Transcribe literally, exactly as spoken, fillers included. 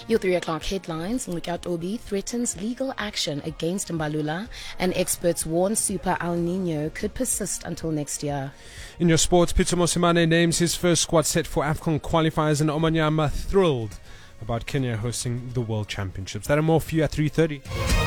Your three o'clock headlines. Nquthu Obi threatens legal action against Mbalula, and experts warn Super El Nino could persist until next year. In your sports, Pitso Mosimane names his first squad set for AFCON qualifiers, and Omanyama thrilled about Kenya hosting the World Championships. That and more for you at three thirty.